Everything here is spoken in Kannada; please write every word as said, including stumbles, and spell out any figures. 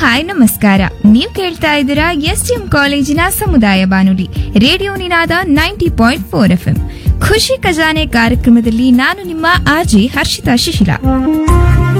ಹಾಯ್ ನಮಸ್ಕಾರ. ನೀವ್ ಕೇಳ್ತಾ ಇದ್ದೀರಾ ಎಸ್ ಡಿ ಎಂ ಕಾಲೇಜಿನ ಸಮುದಾಯ ಬಾನುಲಿ ರೇಡಿಯೋ ನಿನಾದ ninety point four F M. ಖುಷಿ ಖಜಾನೆ ಕಾರ್ಯಕ್ರಮದಲ್ಲಿ ನಾನು ನಿಮ್ಮ ಆರ್ಜಿ ಹರ್ಷಿತಾ ಶಿಶಿಲ.